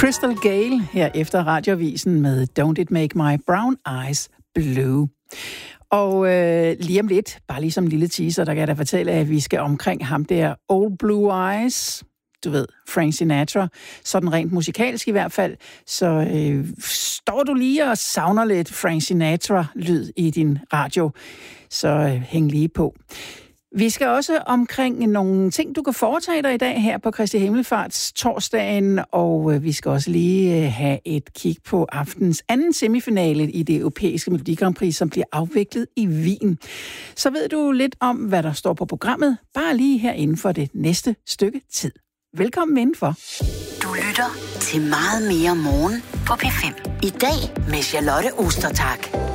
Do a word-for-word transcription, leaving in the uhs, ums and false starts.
Crystal Gale her efter Radioavisen med Don't It Make My Brown Eyes Blue. Og øh, lige om lidt, bare lige som en lille teaser, der kan jeg da fortælle, at vi skal omkring ham der Old Blue Eyes, du ved, Frank Sinatra, sådan rent musikalsk i hvert fald. Så øh, står du lige og savner lidt Frank Sinatra-lyd i din radio, så øh, hæng lige på. Vi skal også omkring nogle ting, du kan foretage dig i dag her på Kristi Himmelfarts torsdagen, og vi skal også lige have et kig på aftens anden semifinale i det europæiske Melodi Grand Prix, som bliver afviklet i Wien. Så ved du lidt om, hvad der står på programmet, bare lige her inden for det næste stykke tid. Velkommen indenfor. Du lytter til Meget mere morgen på P fem. I dag med Charlotte Ostertag.